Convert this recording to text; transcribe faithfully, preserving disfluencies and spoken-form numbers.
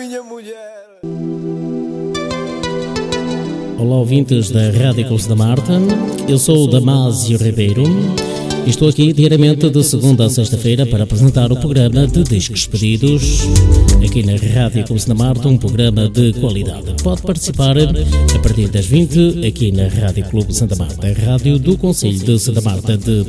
minha mulher. Olá, ouvintes da Rádio Clube Santa Marta. Eu sou o Damásio Ribeiro e estou aqui diariamente de segunda a sexta-feira para apresentar o programa de Discos Pedidos aqui na Rádio Clube Santa Marta, um programa de qualidade. Pode participar a partir das vinte aqui na Rádio Clube Santa Marta, a rádio do Concelho de Santa Marta de